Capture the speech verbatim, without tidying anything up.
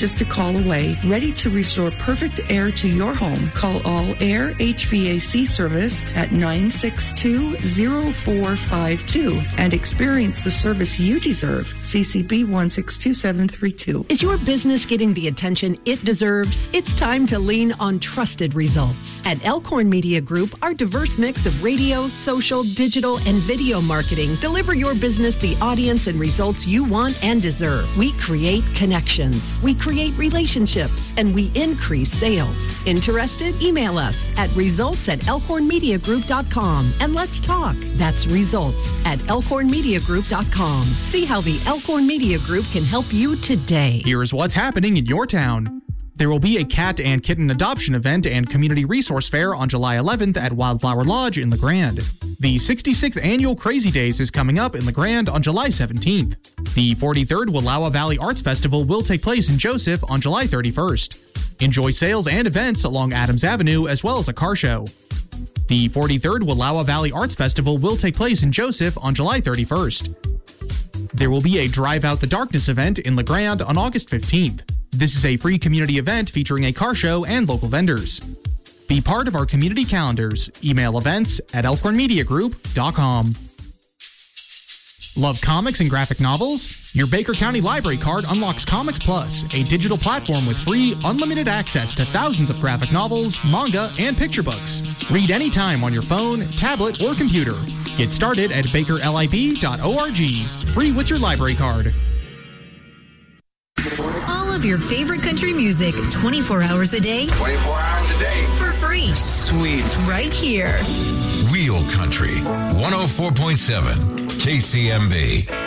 just a call away. Ready to restore perfect air to your home. Call All Air H V A C service at nine six two, zero four five two and experience the service you deserve. C C B one six two seven three two. Is your business getting the attention it deserves? It's time to lean on trusted results. At Elkhorn Media Group, our diverse mix of radio, social, digital, and video marketing deliver your business the audience and results you want and deserve. We create connections, we create relationships, and we increase sales. Interested? Email us at results at elkhorn media group dot com and let's talk. That's results at elkhorn media group dot com. See how the Elkhorn Media Group can help you today. Here's what's happening in your town. There will be a cat and kitten adoption event and community resource fair on July eleventh at Wildflower Lodge in La Grande. The sixty-sixth annual Crazy Days is coming up in La Grande on July seventeenth. The forty-third Wallowa Valley Arts Festival will take place in Joseph on July thirty-first. Enjoy sales and events along Adams Avenue as well as a car show. The forty-third Wallowa Valley Arts Festival will take place in Joseph on July thirty-first. There will be a Drive Out the Darkness event in La Grande on August fifteenth. This is a free community event featuring a car show and local vendors. Be part of our community calendars. Email events at elkhorn media group dot com. Love comics and graphic novels? Your Baker County Library card unlocks Comics Plus, a digital platform with free, unlimited access to thousands of graphic novels, manga, and picture books. Read anytime on your phone, tablet, or computer. Get started at baker lib dot org. Free with your library card. All of your favorite country music, twenty-four hours a day. twenty-four hours a day. For free. Sweet. Right here. Real Country, one oh four point seven K C M B.